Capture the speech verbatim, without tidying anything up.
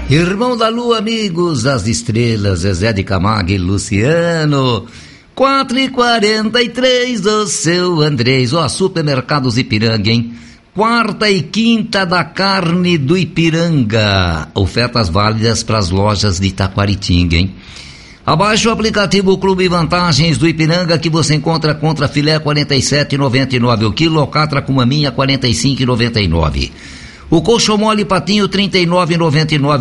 Irmão da Lua, amigos das estrelas, Zezé de Camargo e Luciano. quatro e quarenta e três do seu Andrés. Ó, Supermercados Ipiranga, hein? Quarta e quinta da carne do Ipiranga. Ofertas válidas para as lojas de Taquaritinga, hein? Abaixe o aplicativo Clube Vantagens do Ipiranga, que você encontra contra filé quarenta e sete reais e noventa e nove centavos o quilo, alcatra com maminha quarenta e cinco reais e noventa e nove centavos. O colchão mole patinho trinta e nove reais e noventa e nove centavos